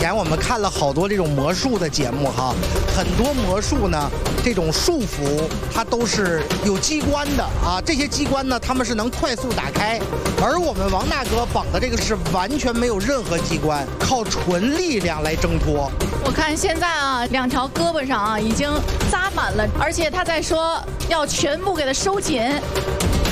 前我们看了好多这种魔术的节目哈，很多魔术呢，这种束缚它都是有机关的啊，这些机关呢，它们是能快速打开，而我们王大哥绑的这个是完全没有任何机关，靠纯力量来挣脱。 我看现在啊，2条胳膊上啊已经扎满了，而且他在说要全部给它收紧。